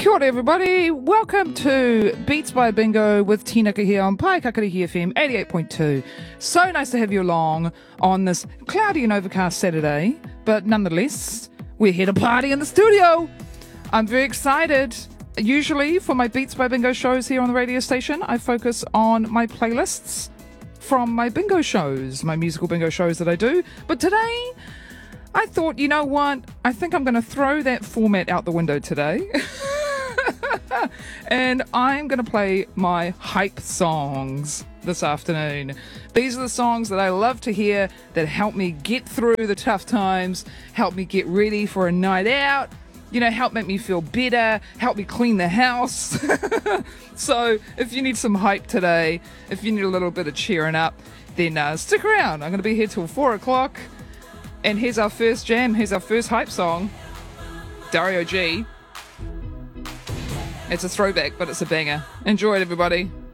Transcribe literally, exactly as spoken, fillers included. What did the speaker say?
Kia ora everybody, welcome to Beats by Bingo with Tinaka here on Pai Kakarihi F M eighty-eight point two. So nice to have you along on this cloudy and overcast Saturday, but nonetheless, we're here to party in the studio. I'm very excited. Usually for my Beats by Bingo shows here on the radio station, I focus on my playlists from my bingo shows, my musical bingo shows that I do. But today, I thought, you know what? I think I'm going to throw that format out the window today. And I'm going to play my hype songs this afternoon. These are the songs that I love to hear that help me get through the tough times, help me get ready for a night out, you know, help make me feel better, help me clean the house. So if you need some hype today, if you need a little bit of cheering up, then uh, stick around. I'm going to be here till four o'clock. And here's our first jam. Here's our first hype song. Dario G. It's a throwback, but it's a banger. Enjoy it, everybody.